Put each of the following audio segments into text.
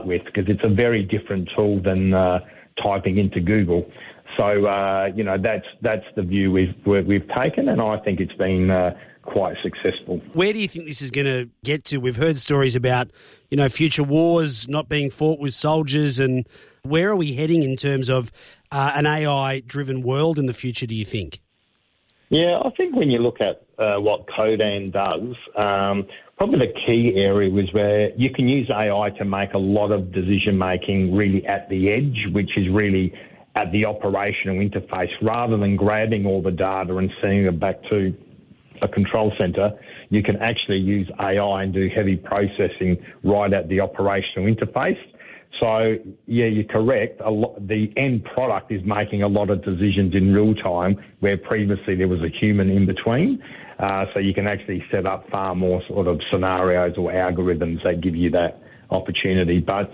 with, because it's a very different tool than typing into Google. So, that's the view we've taken, and I think it's been quite successful. Where do you think this is going to get to? We've heard stories about, future wars not being fought with soldiers, and where are we heading in terms of an AI-driven world in the future, do you think? Yeah, I think when you look at what Codan does, probably the key area was where you can use AI to make a lot of decision-making really at the edge, which is really at the operational interface, rather than grabbing all the data and sending it back to a control centre. You can actually use AI and do heavy processing right at the operational interface. So, yeah, you're correct. The end product is making a lot of decisions in real time, where previously there was a human in between. So you can actually set up far more sort of scenarios or algorithms that give you that opportunity. But,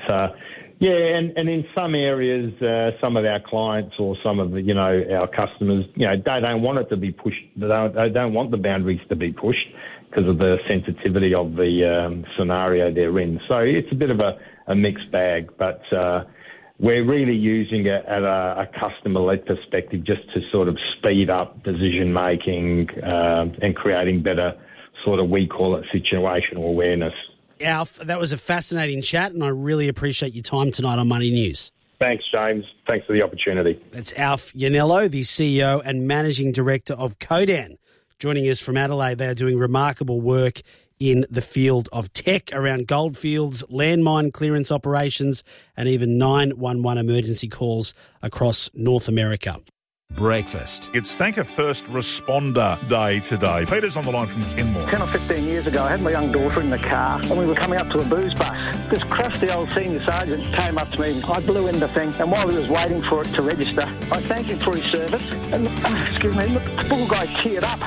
and in some areas, some of our clients or some of the, our customers, they don't want it to be pushed. They don't want the boundaries to be pushed because of the sensitivity of the scenario they're in. So it's a bit of a mixed bag, but we're really using it at a customer-led perspective just to sort of speed up decision-making and creating better sort of, we call it, situational awareness. Alf, that was a fascinating chat, and I really appreciate your time tonight on Money News. Thanks, James. Thanks for the opportunity. That's Alf Ianniello, the CEO and Managing Director of Codan, joining us from Adelaide. They are doing remarkable work in the field of tech around goldfields, landmine clearance operations, and even 911 emergency calls across North America. Breakfast. It's Thank a First Responder Day today. Peter's on the line from Kenmore. 10 or 15 years ago, I had my young daughter in the car and we were coming up to a booze bus. This crusty old senior sergeant came up to me. I blew in the thing, and while he was waiting for it to register, I thanked him for his service. And, the poor guy teared up.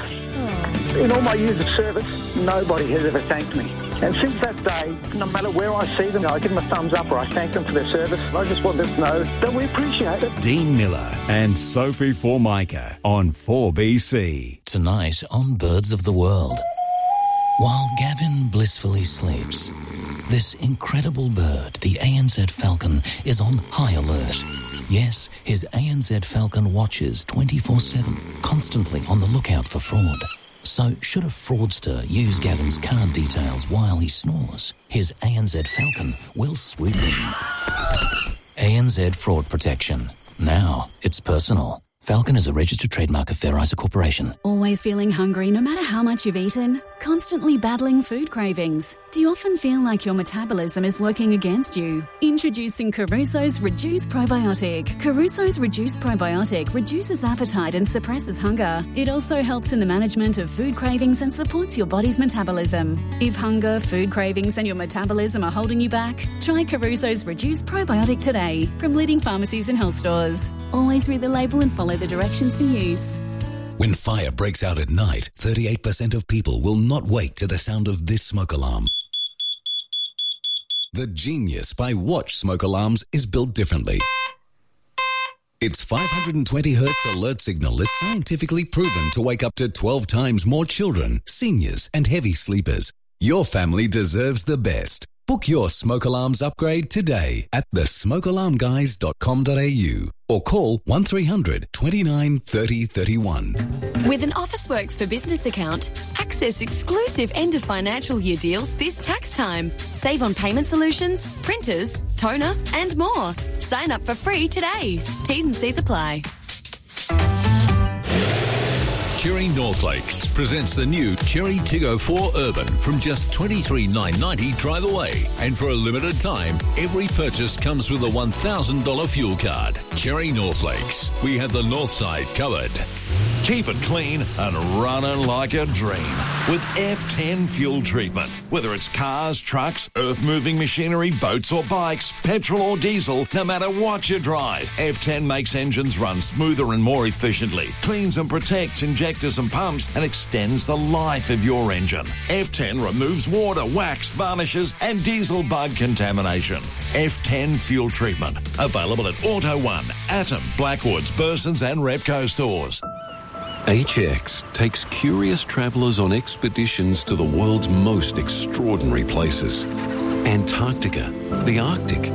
In all my years of service, nobody has ever thanked me. And since that day, no matter where I see them, I give them a thumbs up or I thank them for their service. I just want them to know that we appreciate it. Dean Miller and Sophie Formica on 4BC. Tonight on Birds of the World. While Gavin blissfully sleeps, this incredible bird, the ANZ falcon, is on high alert. Yes, his ANZ falcon watches 24/7, constantly on the lookout for fraud. So should a fraudster use Gavin's card details while he snores, his ANZ falcon will swoop in. ANZ Fraud Protection. Now it's personal. Falcon is a registered trademark of Fair Isa Corporation. Always feeling hungry no matter how much you've eaten? Constantly battling food cravings? Do you often feel like your metabolism is working against you? Introducing Caruso's Reduce Probiotic. Caruso's Reduce Probiotic reduces appetite and suppresses hunger. It also helps in the management of food cravings and supports your body's metabolism. If hunger, food cravings and your metabolism are holding you back, try Caruso's Reduce Probiotic today from leading pharmacies and health stores. Always read the label and follow the directions for use. When fire breaks out at night, 38% of people will not wake to the sound of this smoke alarm. The genius by Watch smoke alarms is built differently. Its 520 Hz alert signal is scientifically proven to wake up to 12 times more children, seniors and heavy sleepers. Your family deserves the best. Book your smoke alarms upgrade today at thesmokealarmguys.com.au or call 1300 29 30 31. With an Officeworks for Business account, access exclusive end of financial year deals this tax time. Save on payment solutions, printers, toner and more. Sign up for free today. T's and C's apply. Cherry Northlakes presents the new Cherry Tiggo 4 Urban from just $23,990 drive away. And for a limited time, every purchase comes with a $1,000 fuel card. Cherry Northlakes. We have the north side covered. Keep it clean and running like a dream with F10 fuel treatment. Whether it's cars, trucks, earth-moving machinery, boats or bikes, petrol or diesel, no matter what you drive, F10 makes engines run smoother and more efficiently, cleans and protects injectors and pumps, and extends the life of your engine. F10 removes water, wax, varnishes and diesel bug contamination. F10 fuel treatment. Available at Auto One, Atom, Blackwoods, Burson's and Repco stores. HX takes curious travellers on expeditions to the world's most extraordinary places. Antarctica, the Arctic,